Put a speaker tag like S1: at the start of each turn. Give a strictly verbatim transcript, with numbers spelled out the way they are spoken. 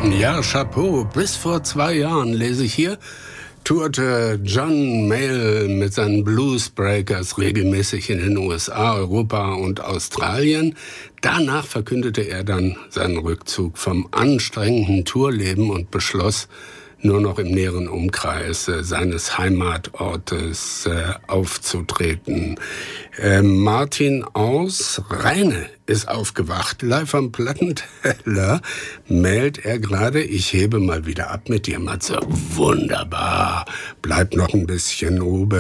S1: Ja, Chapeau. Bis vor zwei Jahren, lese ich hier, tourte John Mayall mit seinen Bluesbreakers regelmäßig in den U S A, Europa und Australien. Danach verkündete er dann seinen Rückzug vom anstrengenden Tourleben und beschloss, nur noch im näheren Umkreis äh, seines Heimatortes äh, aufzutreten. Äh, Martin aus Rheine ist aufgewacht. Live am Plattenteller meldet er gerade, ich hebe mal wieder ab mit dir, Matze. Wunderbar. Bleib noch ein bisschen oben.